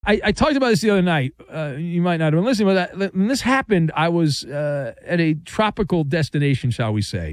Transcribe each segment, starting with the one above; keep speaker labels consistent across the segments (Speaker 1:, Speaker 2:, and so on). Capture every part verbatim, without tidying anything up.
Speaker 1: I, I talked about this the other night. Uh, you might not have been listening, but that, when this happened, I was uh, at a tropical destination, shall we say,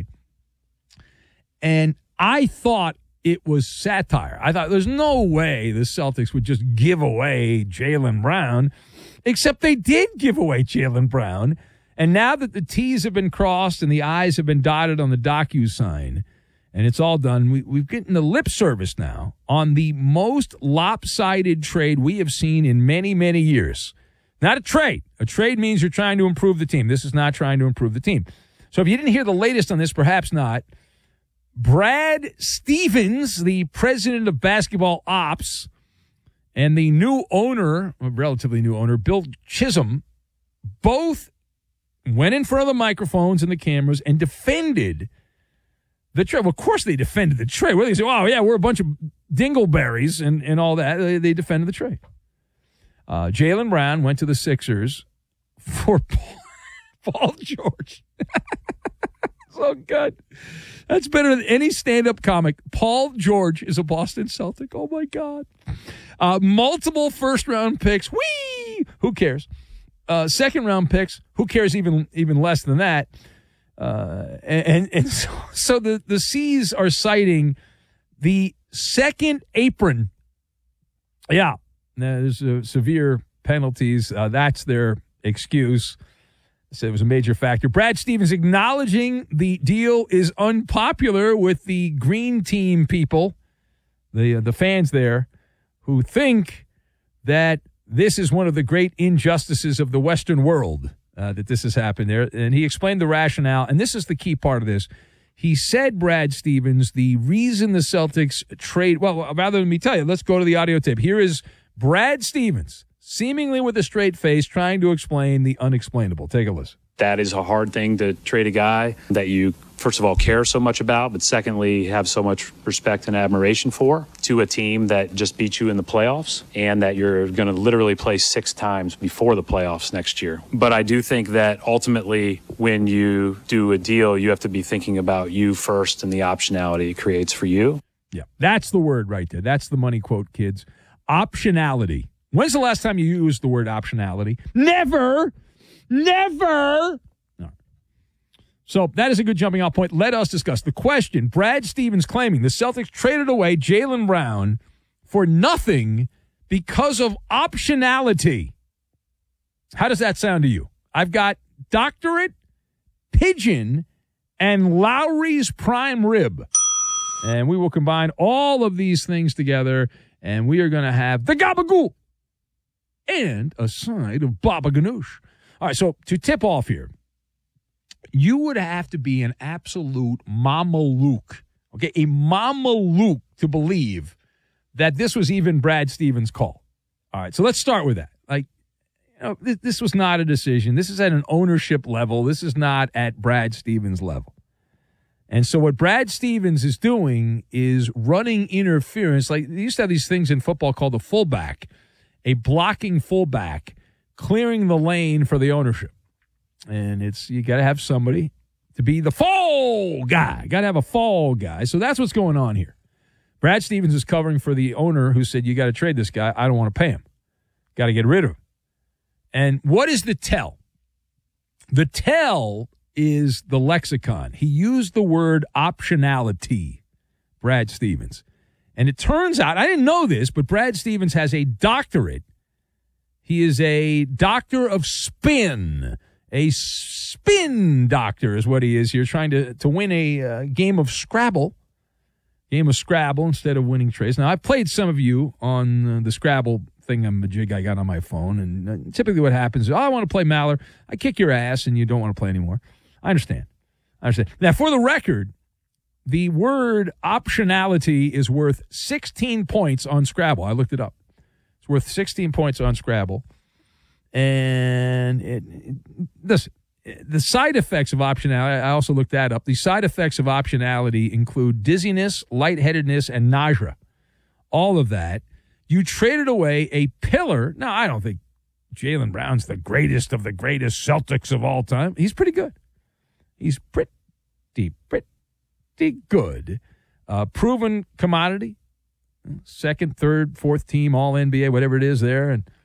Speaker 1: and I thought it was satire. I thought there's no way the Celtics would just give away Jaylen Brown, except they did give away Jaylen Brown. And now that the T's have been crossed and the I's have been dotted on the DocuSign, and it's all done, we, we've gotten the lip service now on the most lopsided trade we have seen in many, many years. Not a trade. A trade means you're trying to improve the team. This is not trying to improve the team. So if you didn't hear the latest on this, perhaps not, Brad Stevens, the president of basketball ops, and the new owner, a relatively new owner, Bill Chisholm, both went in front of the microphones and the cameras and defended the trade. Well, of course they defended the trade. Well, they say, oh, yeah, we're a bunch of dingleberries and, and all that. They, they defended the trade. Uh, Jaylen Brown went to the Sixers for Paul, Paul George. So good. That's better than any stand-up comic. Paul George is a Boston Celtic. Oh, my God. Uh, multiple first-round picks. Whee! Who cares? Uh, second-round picks. Who cares even even less than that? Uh, and and so, so the, the C's are citing the second apron. Yeah, there's uh, severe penalties. Uh, that's their excuse. Said it was a major factor. Brad Stevens acknowledging the deal is unpopular with the green team people, the uh, the fans there, who think that this is one of the great injustices of the Western world, uh, that this has happened there. And he explained the rationale, and this is the key part of this. He said, Brad Stevens, the reason the Celtics trade, well, rather than me tell you, let's go to the audio tape. Here is Brad Stevens, seemingly with a straight face, trying to explain the unexplainable. Take a listen.
Speaker 2: That is a hard thing to trade a guy that you, first of all, care so much about, but secondly, have so much respect and admiration for, to a team that just beat you in the playoffs and that you're going to literally play six times before the playoffs next year. But I do think that ultimately, when you do a deal, you have to be thinking about you first and the optionality it creates for you.
Speaker 1: Yeah, that's the word right there. That's the money quote, kids. Optionality. When's the last time you used the word optionality? Never. Never. No. So that is a good jumping off point. Let us discuss the question. Brad Stevens claiming the Celtics traded away Jaylen Brown for nothing because of optionality. How does that sound to you? I've got Doctorate, Pigeon, and Lowry's Prime Rib. And we will combine all of these things together, and we are going to have the gabagool and a side of baba ganoush. All right, so to tip off here, you would have to be an absolute mamalouk, okay, a mamalouk to believe that this was even Brad Stevens' call. All right, so let's start with that. Like, you know, this, this was not a decision. This is at an ownership level. This is not at Brad Stevens' level. And so what Brad Stevens is doing is running interference. Like, they used to have these things in football called a fullback, a blocking fullback, clearing the lane for the ownership. And it's, you got to have somebody to be the fall guy. Got to have a fall guy. So that's what's going on here. Brad Stevens is covering for the owner who said, you got to trade this guy. I don't want to pay him. Got to get rid of him. And what is the tell? The tell is the lexicon. He used the word optionality, Brad Stevens. And it turns out, I didn't know this, but Brad Stevens has a doctorate. He is a doctor of spin. A spin doctor is what he is here, trying to, to win a uh, game of Scrabble. Game of Scrabble instead of winning trades. Now, I've played some of you on uh, the Scrabble thingamajig I got on my phone, and uh, typically what happens is, oh, I want to play Maller. I kick your ass, and you don't want to play anymore. I understand. I understand. Now, for the record, the word optionality is worth sixteen points on Scrabble. I looked it up. It's worth sixteen points on Scrabble. And it, it, listen, the side effects of optionality, I also looked that up. The side effects of optionality include dizziness, lightheadedness, and nausea. All of that. You traded away a pillar. Now, I don't think Jaylen Brown's the greatest of the greatest Celtics of all time. He's pretty good. He's pretty, pretty good. Uh, proven commodity. Second, third, fourth team, all N B A, whatever it is there. And